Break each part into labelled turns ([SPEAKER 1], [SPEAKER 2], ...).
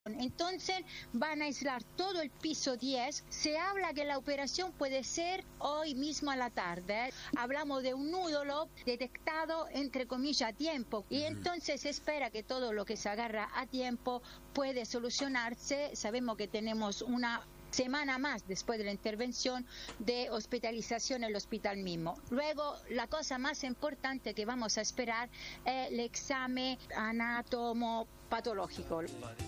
[SPEAKER 1] Entonces van a aislar todo el piso 10. Se habla que la operación puede ser hoy mismo a la tarde. Hablamos de un nódulo detectado entre comillas a tiempo y entonces se espera que todo lo que se agarra a tiempo puede solucionarse. Sabemos que tenemos una semana más después de la intervención de hospitalización en el hospital mismo. Luego, la cosa más importante que vamos a esperar es el examen anatomopatológico.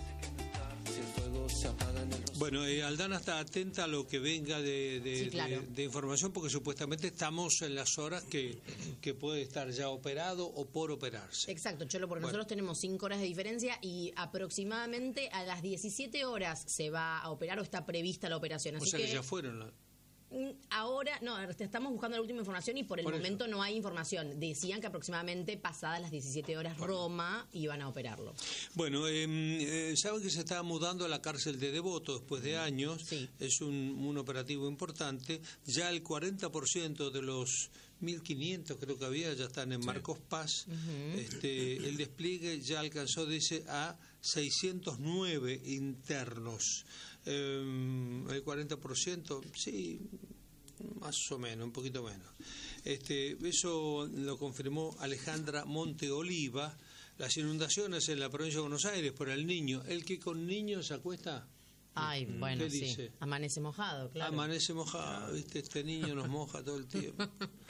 [SPEAKER 2] Bueno, Aldana está atenta a lo que venga de información, porque supuestamente estamos en las horas que puede estar ya operado o por operarse.
[SPEAKER 3] Exacto, Cholo, porque nosotros tenemos 5 horas de diferencia y aproximadamente a las 17 horas se va a operar o está prevista la operación. Así
[SPEAKER 2] o sea que ya fueron.
[SPEAKER 3] Ahora, no, estamos buscando la última información y por el momento no hay información. Decían que aproximadamente pasadas las 17 horas Roma iban a operarlo.
[SPEAKER 2] Bueno, saben que se está mudando a la cárcel de Devoto después de años.
[SPEAKER 3] Sí.
[SPEAKER 2] Es un operativo importante. Ya el 40% de los 1.500 creo que había ya están en Marcos Paz. El despliegue ya alcanzó, dice, a 609 internos. El 40%, sí, más o menos, un poquito menos. Eso lo confirmó Alejandra Monteoliva. Las inundaciones en la provincia de Buenos Aires por el Niño. El que con niños se acuesta.
[SPEAKER 3] Ay, bueno, sí.
[SPEAKER 2] Dice?
[SPEAKER 3] Amanece mojado, claro.
[SPEAKER 2] Amanece mojado, ¿viste? Este niño nos moja todo el tiempo.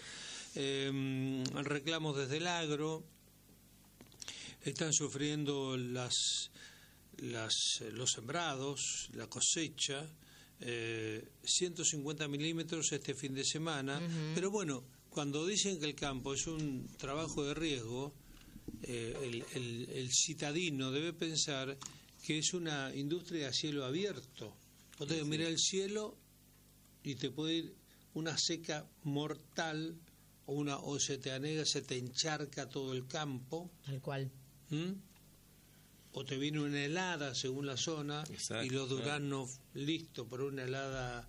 [SPEAKER 2] Reclamos desde el agro. Están sufriendo los sembrados, la cosecha, 150 milímetros este fin de semana. Pero bueno, cuando dicen que el campo es un trabajo de riesgo, el citadino debe pensar que es una industria a cielo abierto. Entonces, mira el cielo y te puede ir una seca mortal o se te anega, se te encharca todo el campo.
[SPEAKER 3] Tal cual.
[SPEAKER 2] O te viene una helada según la zona.
[SPEAKER 4] Exacto,
[SPEAKER 2] y los duranos listos por una helada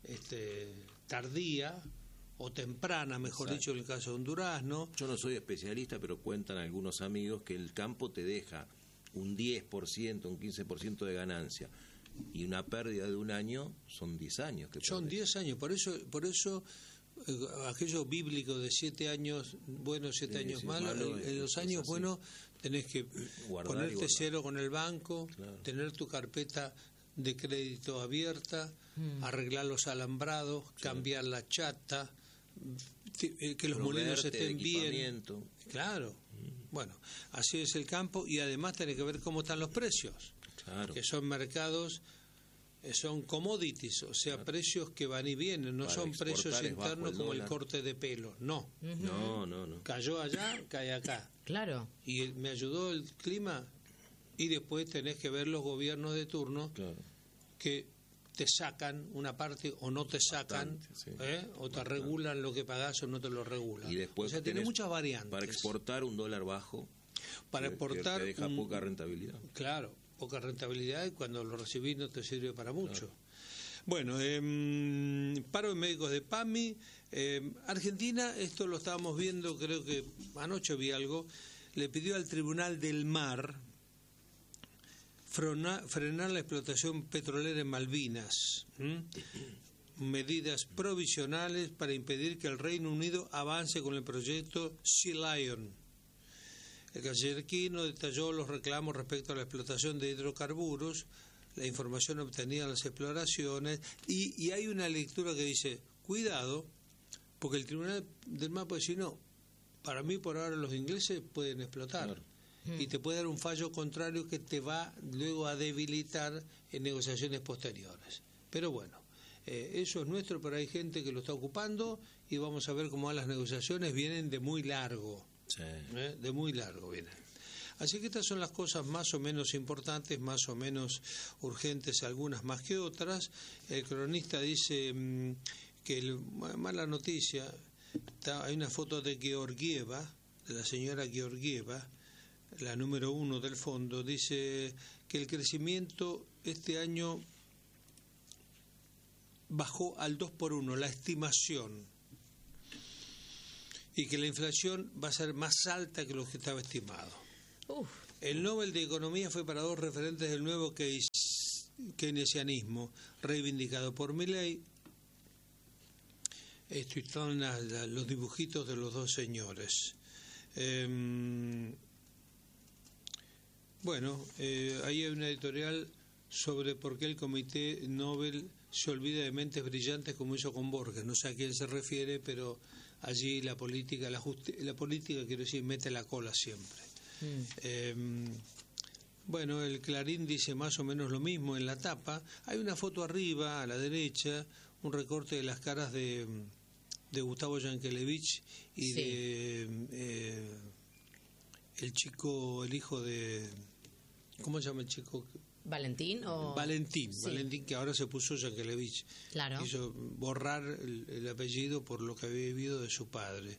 [SPEAKER 2] tardía o temprana, mejor dicho, en el caso de un durazno.
[SPEAKER 4] Yo no soy especialista, pero cuentan algunos amigos que el campo te deja un 10%, un 15% de ganancia, y una pérdida de un año son 10 años.
[SPEAKER 2] Son 10 años, por eso aquello bíblico de 7 años buenos, 7 años malos, en los años buenos tenés que ponerte cero con el banco, tener tu carpeta de crédito abierta, arreglar los alambrados, cambiar la chata, que los molinos estén bien. Claro. Bueno, así es el campo, y además tenés que ver cómo están los precios, que son mercados, son commodities, o sea, precios que van y vienen, no son precios internos como el corte de pelo, no.
[SPEAKER 4] No.
[SPEAKER 2] Cayó allá, cae acá.
[SPEAKER 3] Claro.
[SPEAKER 2] Y me ayudó el clima, y después tenés que ver los gobiernos de turno que te sacan una parte o no te sacan, o te regulan lo que pagás o no te lo regulan.
[SPEAKER 4] Y después,
[SPEAKER 2] o sea, tiene muchas variantes.
[SPEAKER 4] Para exportar un dólar bajo,
[SPEAKER 2] para exportar
[SPEAKER 4] que deja poca rentabilidad.
[SPEAKER 2] Claro, poca rentabilidad, y cuando lo recibís no te sirve para mucho. Bueno, paro de médicos de PAMI. Argentina, esto lo estábamos viendo, creo que anoche vi algo, le pidió al Tribunal del Mar frenar la explotación petrolera en Malvinas. Medidas provisionales para impedir que el Reino Unido avance con el proyecto Sea Lion. El canciller Quino detalló los reclamos respecto a la explotación de hidrocarburos, la información obtenida en las exploraciones, y hay una lectura que dice, cuidado, porque el Tribunal del Mar puede decir, no, para mí por ahora los ingleses pueden explotar, y te puede dar un fallo contrario que te va luego a debilitar en negociaciones posteriores. Pero bueno, eso es nuestro, pero hay gente que lo está ocupando, y vamos a ver cómo van las negociaciones, vienen de muy largo. De muy largo vienen. Así que estas son las cosas más o menos importantes, más o menos urgentes, algunas más que otras. El cronista dice que mala noticia, hay una foto de Georgieva, de la señora Georgieva, la número 1 del fondo, dice que el crecimiento este año bajó al 2%, la estimación, y que la inflación va a ser más alta que lo que estaba estimado. El Nobel de Economía fue para dos referentes del nuevo keynesianismo, reivindicado por Milley. Esto están los dibujitos de los dos señores. Ahí hay una editorial sobre por qué el Comité Nobel se olvida de mentes brillantes como hizo con Borges. No sé a quién se refiere, pero allí la política, quiero decir, mete la cola siempre. El Clarín dice más o menos lo mismo en la tapa. Hay una foto arriba, a la derecha, un recorte de las caras de Gustavo Yankelevich y de el hijo de... ¿Cómo se llama el chico?
[SPEAKER 3] ¿Valentín?
[SPEAKER 2] Valentín,
[SPEAKER 3] sí.
[SPEAKER 2] Valentín, que ahora se puso Yankelevich.
[SPEAKER 3] Claro.
[SPEAKER 2] Quiso borrar el apellido por lo que había vivido de su padre.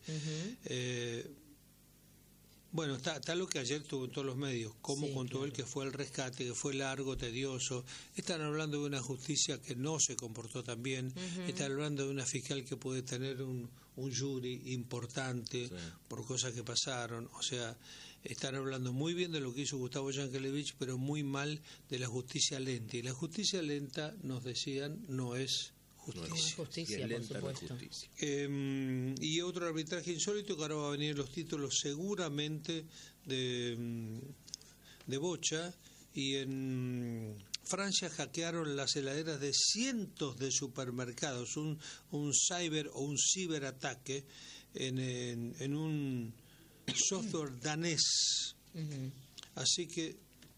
[SPEAKER 2] Está lo que ayer tuvo en todos los medios, cómo contó él que fue el rescate, que fue largo, tedioso. Están hablando de una justicia que no se comportó tan bien. Están hablando de una fiscal que puede tener un jury importante por cosas que pasaron. O sea, están hablando muy bien de lo que hizo Gustavo Yankelevich, pero muy mal de la justicia lenta. Y la justicia lenta, nos decían, no es justicia.
[SPEAKER 3] No es justicia, por supuesto.
[SPEAKER 2] Y otro arbitraje insólito, que ahora va a venir los títulos seguramente de Bocha. Y en Francia hackearon las heladeras de cientos de supermercados, un cyber o un ciberataque en un software danés. Así que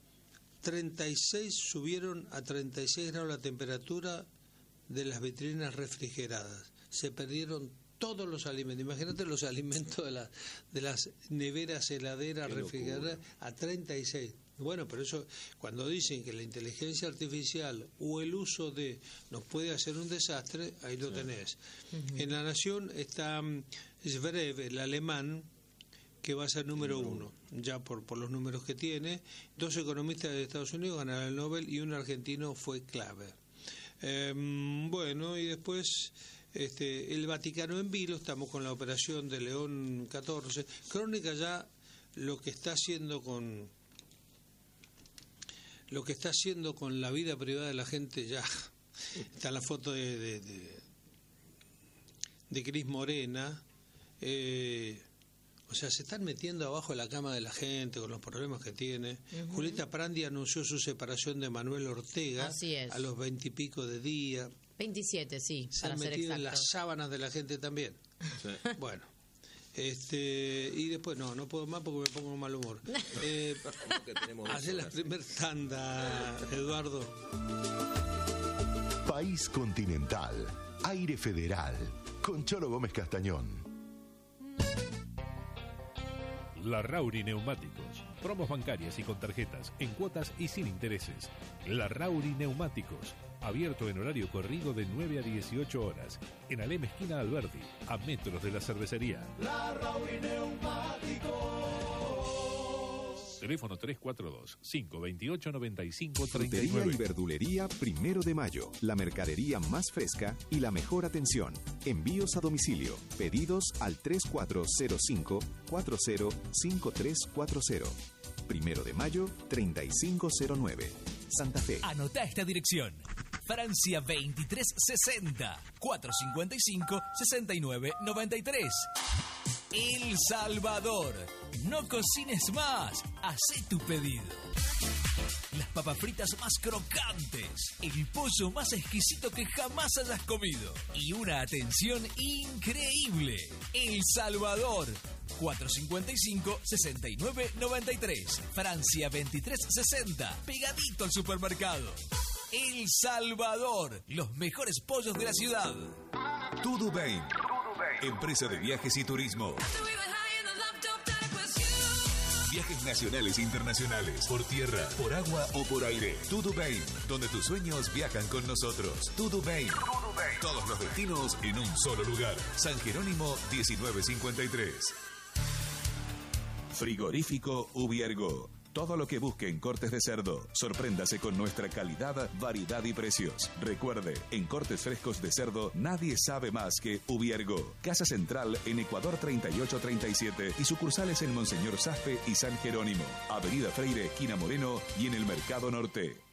[SPEAKER 2] 36 subieron a 36 grados la temperatura de las vitrinas refrigeradas. Se perdieron todos los alimentos. Imagínate los alimentos de las neveras, heladeras, refrigeradas a 36. Bueno, pero eso, cuando dicen que la inteligencia artificial o el uso de nos puede hacer un desastre, ahí lo tenés. En La Nación está Zverev, el alemán, que va a ser número 1, ya por los números que tiene. 2 economistas de Estados Unidos ganaron el Nobel y un argentino fue clave. Y después el Vaticano en vilo, estamos con la operación de León XIV. Crónica ya lo que está haciendo con la vida privada de la gente. Ya está la foto de Cris Morena. O sea, se están metiendo abajo de la cama de la gente con los problemas que tiene. Julieta Prandi anunció su separación de Manuel Ortega a los 20 y pico de día.
[SPEAKER 3] 27, sí,
[SPEAKER 2] se
[SPEAKER 3] para
[SPEAKER 2] han
[SPEAKER 3] ser
[SPEAKER 2] metido
[SPEAKER 3] exacto.
[SPEAKER 2] en las sábanas de la gente también. Bueno, y después no puedo más porque me pongo mal humor. Hacer la primer tanda, Eduardo.
[SPEAKER 5] País continental, aire federal, con Cholo Gómez Castañón.
[SPEAKER 6] Larrauri Neumáticos. Promos bancarias y con tarjetas, en cuotas y sin intereses. Larrauri Neumáticos. Abierto en horario corrido de 9 a 18 horas. En Alem esquina Alberdi, a metros de la cervecería.
[SPEAKER 7] Larrauri Neumáticos.
[SPEAKER 6] Teléfono 342-528-9539.
[SPEAKER 8] Frutería y verdulería 1 de Mayo. La mercadería más fresca y la mejor atención. Envíos a domicilio. Pedidos al 3405-405340. 1 de Mayo, 3509. Santa Fe.
[SPEAKER 9] Anota esta dirección. Francia 2360 455 6993. El Salvador. No cocines más. Hacé tu pedido. Las papas fritas más crocantes. El pollo más exquisito que jamás hayas comido. Y una atención increíble. El Salvador. 455-6993. Francia 2360. Pegadito al supermercado. El Salvador. Los mejores pollos de la ciudad.
[SPEAKER 10] Tudo Bem. Empresa de viajes y turismo. Viajes nacionales e internacionales, por tierra, por agua o por aire. Tudo Bem, donde tus sueños viajan con nosotros. Tudo Bem. Todos los destinos en un solo lugar. San Jerónimo 1953. Frigorífico Ubiergo. Todo lo que busque en cortes de cerdo. Sorpréndase con nuestra calidad, variedad y precios. Recuerde, en cortes frescos de cerdo nadie sabe más que Ubiergo. Casa Central en Ecuador 3837 y sucursales en Monseñor Zafpe y San Jerónimo. Avenida Freire, esquina Moreno y en el Mercado Norte.